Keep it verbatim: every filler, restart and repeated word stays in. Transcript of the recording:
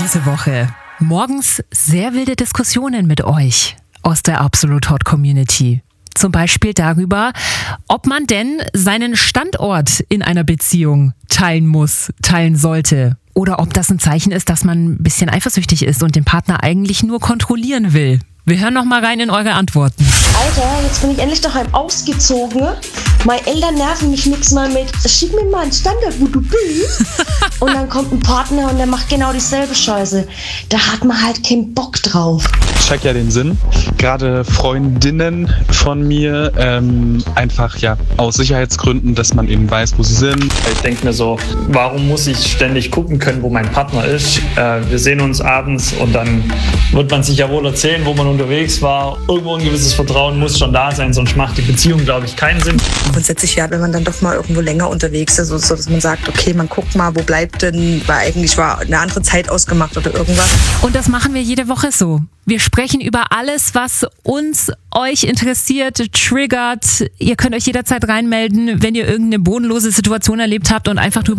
diese Woche. Morgens sehr wilde Diskussionen mit euch aus der Absolut Hot Community. Zum Beispiel darüber, ob man denn seinen Standort in einer Beziehung teilen muss, teilen sollte. Oder ob das ein Zeichen ist, dass man ein bisschen eifersüchtig ist und den Partner eigentlich nur kontrollieren will. Wir hören noch mal rein in eure Antworten. Alter, jetzt bin ich endlich daheim ausgezogen. Meine Eltern nerven mich nix mal mit, schick mir mal einen Standort, wo du bist. Und dann kommt ein Partner und der macht genau dieselbe Scheiße. Da hat man halt keinen Bock drauf. Ich check ja den Sinn. Gerade Freundinnen von mir, ähm, einfach ja aus Sicherheitsgründen, dass man eben weiß, wo sie sind. Ich denke mir so, warum muss ich ständig gucken können, wo mein Partner ist? Äh, wir sehen uns abends und dann wird man sich ja wohl erzählen, wo man unterwegs war. Irgendwo ein gewisses Vertrauen muss schon da sein, sonst macht die Beziehung, glaube ich, keinen Sinn. Grundsätzlich ja, wenn man dann doch mal irgendwo länger unterwegs ist, so dass man sagt, okay, man guckt mal, wo bleibt denn, weil eigentlich war eine andere Zeit ausgemacht oder irgendwas. Und das machen wir jede Woche so. Wir sprechen über alles, was uns, euch interessiert, triggert. Ihr könnt euch jederzeit reinmelden, wenn ihr irgendeine bodenlose Situation erlebt habt und einfach drüber